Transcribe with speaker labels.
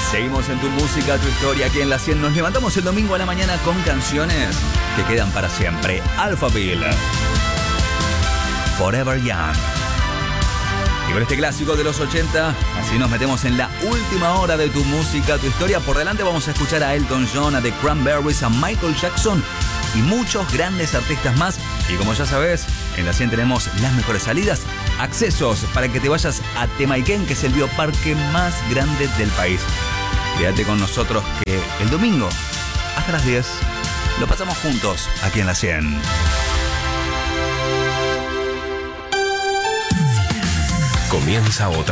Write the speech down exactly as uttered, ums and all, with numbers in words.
Speaker 1: Seguimos en Tu Música, Tu Historia, aquí en La cien. Nos levantamos el domingo a la mañana con canciones que quedan para siempre. Alphaville, Forever Young. Y con este clásico de los ochenta, así nos metemos en la última hora de Tu Música, Tu Historia. Por delante vamos a escuchar a Elton John, a The Cranberries, a Michael Jackson y muchos grandes artistas más. Y como ya sabes, en La cien tenemos las mejores salidas, accesos para que te vayas a Temaiken, que es el bioparque más grande del país. Quédate con nosotros que el domingo, hasta las diez, lo pasamos juntos aquí en La cien.
Speaker 2: Comienza otra